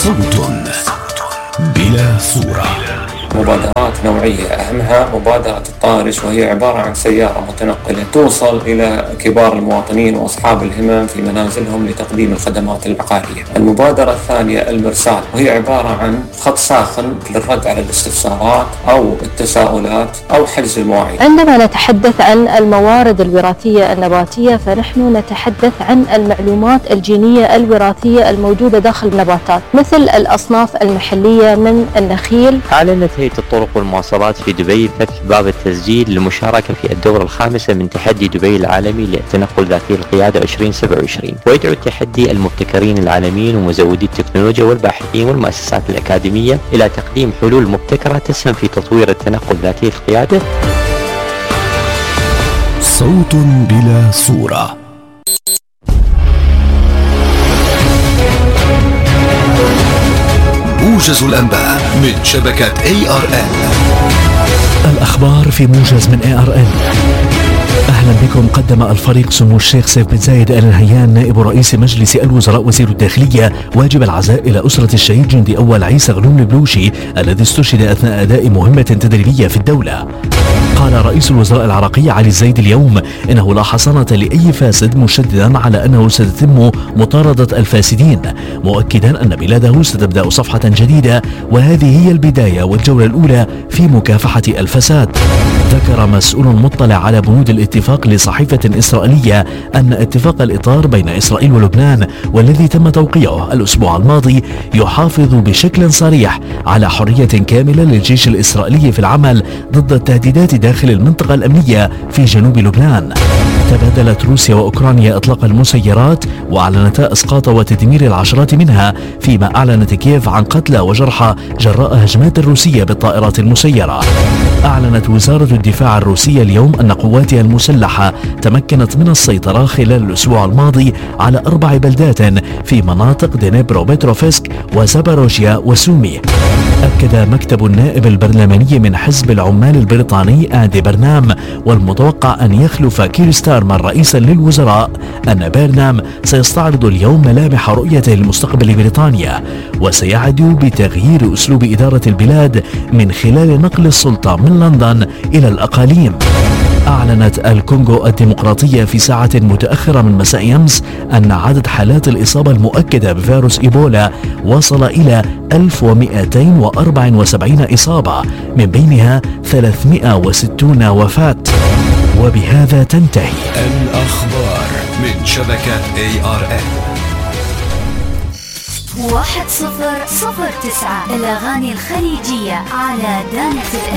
صوت بلا صورة. مبادرات نوعية أهمها مبادرة الطائرش، وهي عبارة عن سيارة متنقلة توصل إلى كبار المواطنين وأصحاب الهمم في منازلهم لتقديم الخدمات العقارية. المبادرة الثانية المرسال، وهي عبارة عن خط ساخن للرد على الاستفسارات أو التساؤلات أو حجز المواعيد. عندما نتحدث عن الموارد الوراثية النباتية فنحن نتحدث عن المعلومات الجينية الوراثية الموجودة داخل النباتات، مثل الأصناف المحلية من النخيل. أعلنت هيئة الطرق والمواصلات في دبي فتح باب التسجيل للمشاركة في الدورة الخامسة من تحدي دبي العالمي للتنقل ذاتي القيادة 2027، ويدعو التحدي المبتكرين العالميين ومزودي التكنولوجيا والباحثين والمؤسسات الأكاديمية إلى تقديم حلول مبتكرة تسهم في تطوير التنقل ذاتي القيادة. صوت بلا صورة. موجز الأنباء من شبكة ARN. الأخبار في موجز من ARN. أهلا بكم. قدم الفريق سمو الشيخ سيف بن زايد آل نهيان نائب رئيس مجلس الوزراء وزير الداخلية واجب العزاء إلى أسرة الشهيد جندي أول عيسى غلوم البلوشي الذي استشهد أثناء أداء مهمة تدريبية في الدولة. قال رئيس الوزراء العراقي علي الزايد اليوم إنه لا حصانة لأي فاسد، مشددا على أنه ستتم مطاردة الفاسدين، مؤكدا أن بلاده ستبدأ صفحة جديدة وهذه هي البداية والجولة الأولى في مكافحة الفساد. ذكر مسؤول مطلع على بنود الاتفاق لصحيفة إسرائيلية أن اتفاق الإطار بين إسرائيل ولبنان والذي تم توقيعه الأسبوع الماضي يحافظ بشكل صريح على حرية كاملة للجيش الإسرائيلي في العمل ضد التهديدات داخل المنطقة الأمنية في جنوب لبنان. تبادلت روسيا وأوكرانيا إطلاق المسيرات وأعلنتا إسقاط وتدمير العشرات منها، فيما أعلنت كييف عن قتلى وجرحى جراء هجمات روسية بالطائرات المسيرة. أعلنت وزارة الدفاع الروسية اليوم أن قواتها المسلحة تمكنت من السيطرة خلال الأسبوع الماضي على 4 بلدات في مناطق دنيبرو بيتروفسك وزاباروجيا وسومي. أكد مكتب النائب البرلماني من حزب العمال البريطاني آندي برنام والمتوقع أن يخلف كير ستارمر رئيسا للوزراء أن برنام سيستعرض اليوم ملامح رؤيته لمستقبل بريطانيا، وسيعد بتغيير أسلوب إدارة البلاد من خلال نقل السلطة من لندن إلى الأقاليم. أعلنت الكونغو الديمقراطية في ساعة متأخرة من مساء أمس أن عدد حالات الإصابة المؤكدة بفيروس إيبولا وصل إلى 1274 إصابة، من بينها 360 وفاة. وبهذا تنتهي الأخبار من شبكة ARN. 1009 الأغاني الخليجية على دانة